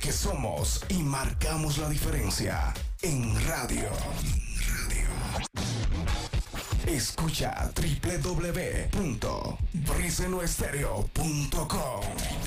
porque somos y marcamos la diferencia en radio. Escucha www.brisenoestereo.com.